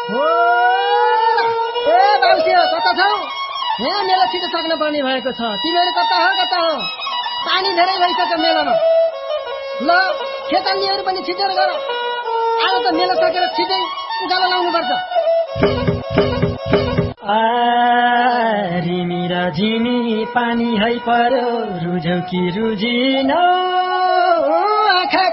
हो ए बाउसी कता छौ? यहाँ मेला छिटो सक्न पर्ने भएको छ। तिमीहरू कता हो? पानी धेरै भइसक्यो मेलामा। ल खेतालीहरू पनि छिटो गर। आज त मेला सकेर छिटै उकालो लाउनुपर्छ। रिमी र झिमी पानी है पर्यो रुझौ कि रुझिन